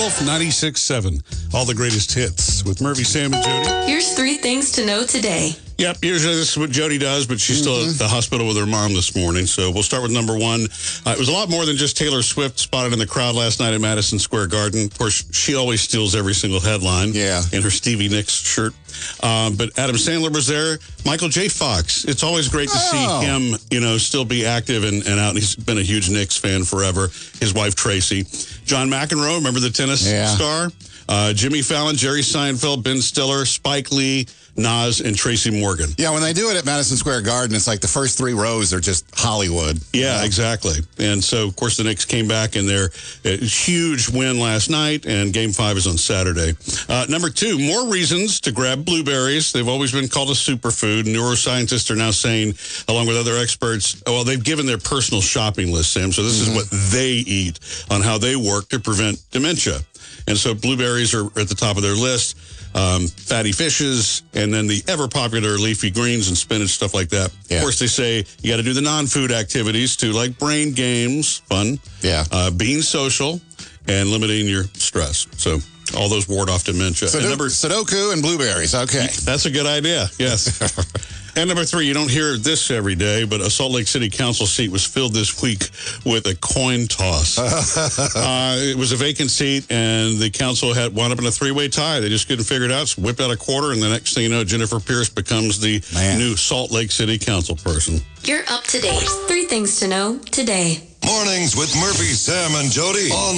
Wolf 96.7. All the greatest hits with Murphy, Sam, and Jody. Here's 3 things to know today. Yep, usually this is what Jody does, but she's still at the hospital with her mom this morning. So we'll start with number 1. It was a lot more than just Taylor Swift spotted in the crowd last night at Madison Square Garden. Of course, she always steals every single headline in her Stevie Nicks shirt. But Adam Sandler was there. Michael J. Fox. It's always great to see him, still be active and out. He's been a huge Knicks fan forever. His wife, Tracy. John McEnroe, remember the tennis star? Jimmy Fallon, Jerry Seinfeld, Ben Stiller, Spike Lee, Nas, and Tracy Morgan. Yeah, when they do it at Madison Square Garden, it's like the first 3 rows are just Hollywood. Yeah, exactly. And so, of course, the Knicks came back in their huge win last night, and Game 5 is on Saturday. Number 2, more reasons to grab blueberries. They've always been called a superfood. Neuroscientists are now saying, along with other experts, they've given their personal shopping list, Sam. So this is what they eat on how they work to prevent dementia. And so blueberries are at the top of their list. Fatty fishes, and then the ever-popular leafy greens and spinach, stuff like that. Yeah. Of course, they say you got to do the non-food activities, too, like brain games, fun, being social, and limiting your stress. So all those ward off dementia. Sudoku and blueberries, okay. That's a good idea, yes. And number 3, you don't hear this every day, but a Salt Lake City council seat was filled this week with a coin toss. It was a vacant seat, and the council had wound up in a 3-way tie. They just couldn't figure it out. So whipped out a quarter, and the next thing you know, Jennifer Pierce becomes the new Salt Lake City council person. You're up to date. 3 things to know today. Mornings with Murphy, Sam, and Jody on